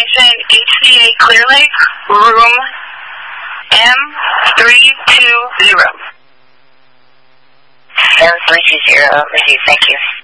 destination HCA Clear Lake, room M320. M320, received, thank you.